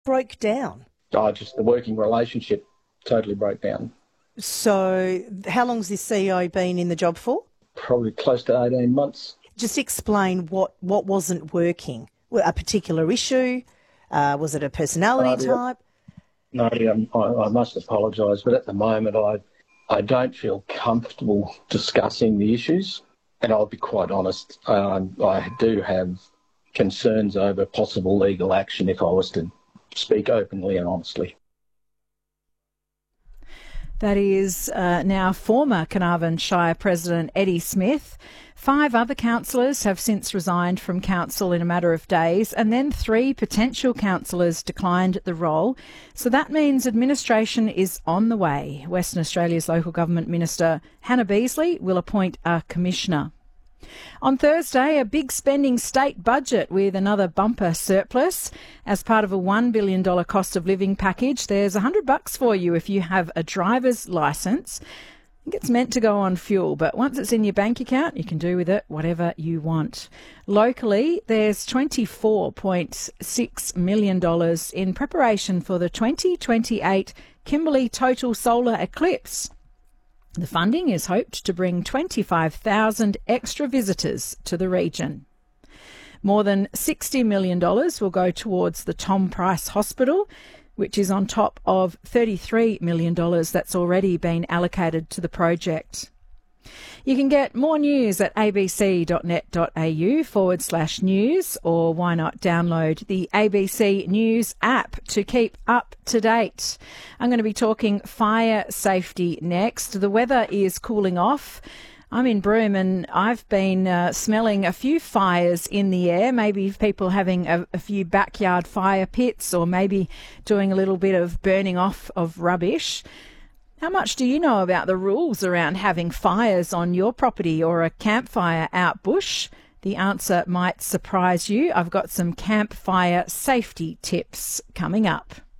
broke down? Just the working relationship totally broke down. So how long's this CEO been in the job for? Probably close to 18 months. Just explain what wasn't working. A particular issue? Was it a personality type? No, I must apologise, but at the moment I don't feel comfortable discussing the issues. And I'll be quite honest, I do have concerns over possible legal action if I was to speak openly and honestly. That is now former Carnarvon Shire President Eddie Smith. 5 other councillors have since resigned from council in a matter of days, and then 3 potential councillors declined the role. So that means administration is on the way. Western Australia's Local Government Minister Hannah Beasley will appoint a commissioner. On Thursday, a big spending state budget with another bumper surplus. As part of a $1 billion cost of living package, there's $100 for you if you have a driver's licence. I think it's meant to go on fuel, but once it's in your bank account, you can do with it whatever you want. Locally, there's $24.6 million in preparation for the 2028 Kimberley Total Solar Eclipse. The funding is hoped to bring 25,000 extra visitors to the region. More than $60 million will go towards the Tom Price Hospital, which is on top of $33 million that's already been allocated to the project. You can get more news at abc.net.au/news, or why not download the ABC News app to keep up to date. I'm going to be talking fire safety next. The weather is cooling off. I'm in Broome and I've been smelling a few fires in the air, maybe people having a few backyard fire pits, or maybe doing a little bit of burning off of rubbish. How much do you know about the rules around having fires on your property or a campfire out bush? The answer might surprise you. I've got some campfire safety tips coming up.